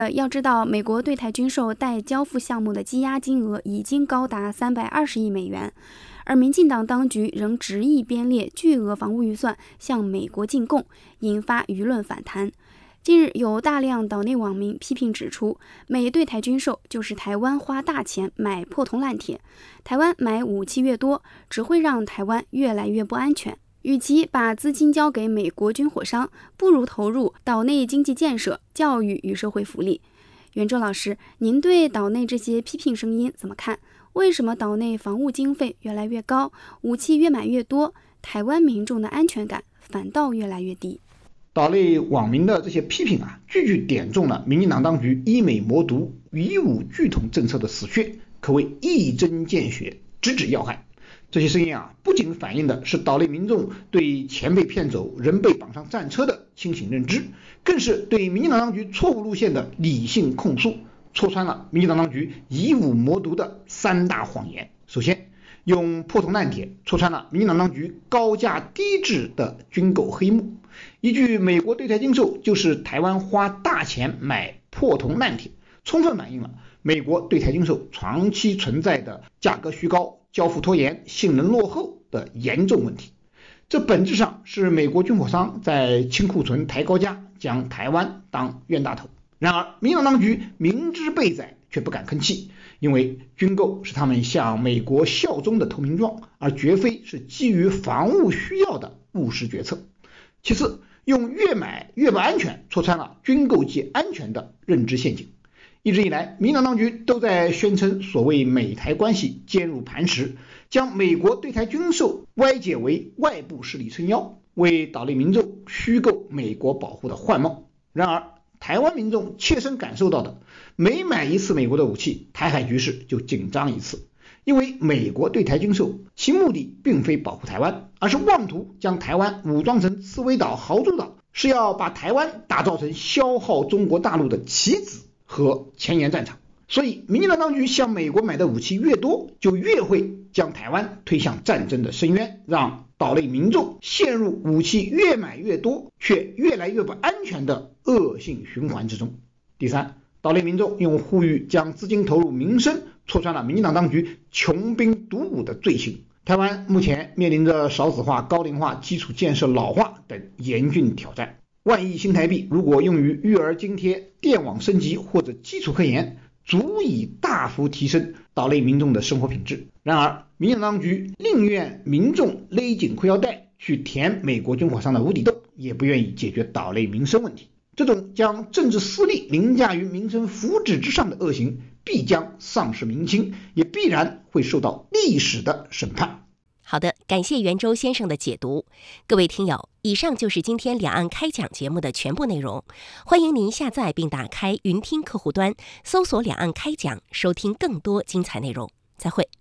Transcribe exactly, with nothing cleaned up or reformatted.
呃，要知道，美国对台军售待交付项目的积压金额已经高达三百二十亿美元，而民进党当局仍执意编列巨额防务预算向美国进贡，引发舆论反弹。近日，有大量岛内网民批评指出，美对台军售就是台湾花大钱买破铜烂铁，台湾买武器越多，只会让台湾越来越不安全。与其把资金交给美国军火商，不如投入岛内经济建设、教育与社会福利。袁周老师，您对岛内这些批评声音怎么看？为什么岛内防务经费越来越高，武器越买越多，台湾民众的安全感反倒越来越低？ 岛内网民的这些批评啊，句句点中了民进党当局医美魔毒、以武拒统政策的死穴，可谓一针见血，直指要害。这些声音啊，不仅反映的是岛内民众对钱被骗走、人被绑上战车的清醒认知，更是对民进党当局错误路线的理性控诉，戳穿了民进党当局以武魔毒的三大谎言。首先，用破铜烂铁戳穿了民进党当局高价低质的军购黑幕。依据美国对台军售就是台湾花大钱买破铜烂铁，充分反映了美国对台军售长期存在的价格虚高、交付拖延、性能落后的严重问题。这本质上是美国军火商在清库存、抬高价，将台湾当冤大头。然而民进党当局明知被宰却不敢吭气，因为军购是他们向美国效忠的投名状，而绝非是基于防务需要的务实决策。其次，用越买越不安全戳穿了军购界安全的认知陷阱。一直以来，民进党当局都在宣称所谓美台关系坚如磐石，将美国对台军售歪解为外部势力撑腰，为岛内民众虚构美国保护的幻梦。然而台湾民众切身感受到的，每买一次美国的武器，台海局势就紧张一次。因为美国对台军售其目的并非保护台湾，而是妄图将台湾武装成刺猬岛、豪猪岛，是要把台湾打造成消耗中国大陆的棋子和前沿战场。所以民进党当局向美国买的武器越多，就越会将台湾推向战争的深渊，让岛内民众陷入武器越买越多却越来越不安全的恶性循环之中。第三，岛内民众用呼吁将资金投入民生，戳穿了民进党当局穷兵黩武的罪行。台湾目前面临着少子化、高龄化、基础建设老化等严峻挑战。万亿新台币如果用于育儿津贴、电网升级或者基础科研，足以大幅提升岛内民众的生活品质。然而民进党当局宁愿民众勒紧裤腰带去填美国军火商的无底洞，也不愿意解决岛内民生问题。这种将政治私利凌驾于民生福祉之上的恶行，必将丧失民心，也必然会受到历史的审判。 好的，感谢袁周先生的解读。各位听友，以上就是今天两岸开讲节目的全部内容。欢迎您下载并打开云听客户端，搜索两岸开讲，收听更多精彩内容。再会。